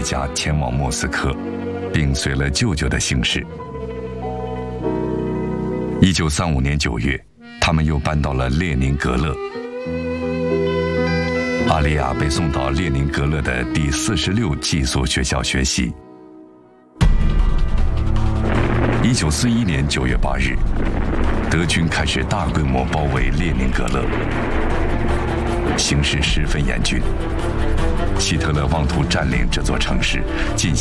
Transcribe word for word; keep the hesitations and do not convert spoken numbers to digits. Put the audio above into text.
家前往莫斯科，并随了舅舅的姓氏。一九三五年九月，他们又搬到了列宁格勒。阿丽亚被送到列宁格勒的第四十六寄宿学校学习。一九四一年九月八日，德军开始大规模包围列宁格勒，形势十分严峻。希特勒妄图占领这座城市，进行